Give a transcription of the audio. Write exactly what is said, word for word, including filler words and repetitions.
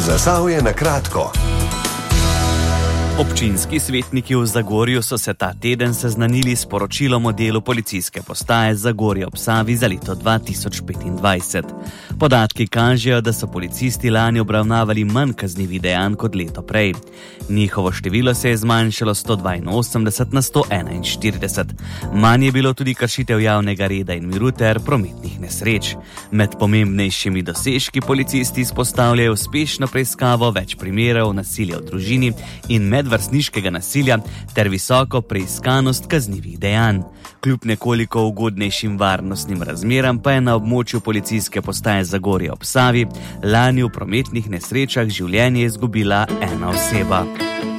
Zasavje na kratko. Občinski svetniki v Zagorju so se ta teden seznanili s poročilom o delu policijske postaje Zagorje ob Savi za leto dva tisoč petindvajset. Podatki kažejo, da so policisti lani obravnavali manj kaznivih dejanj kot leto prej. Njihovo število se je zmanjšalo sto dvainosemdeset na sto enainštirideset. Manj je bilo tudi kršitev javnega reda in miru ter prometnih nesreč. Med pomembnejšimi dosežki policisti izpostavljajo uspešno preiskavo več primerov nasilja v družini in medvrstniškega nasilja ter visoko preiskanost kaznivih dejanj. Kljub nekoliko ugodnejšim varnostnim razmeram pa je na območju policijske postaje Zagorje ob Savi lani v prometnih nesrečah življenje izgubila ena oseba.